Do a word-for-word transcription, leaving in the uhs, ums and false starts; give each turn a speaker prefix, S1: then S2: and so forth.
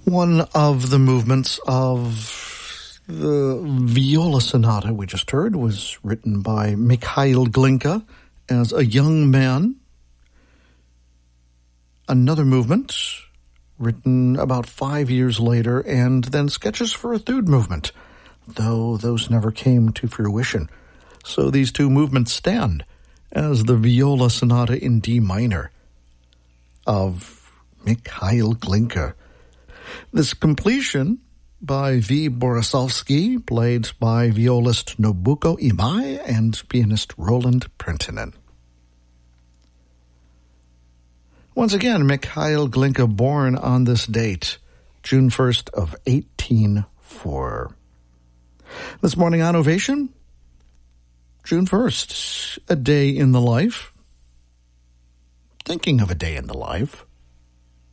S1: One of the movements of the viola sonata we just heard was written by Mikhail Glinka as a young man. Another movement written about five years later, and then sketches for a third movement, though those never came to fruition. So these two movements stand as the viola sonata in D minor of Mikhail Glinka. This completion by V. Borisovsky, played by violist Nobuko Imai and pianist Roland Printinen. Once again, Mikhail Glinka, born on this date, June first of eighteen oh four. This morning on Ovation, June first, a day in the life. Thinking of a day in the life.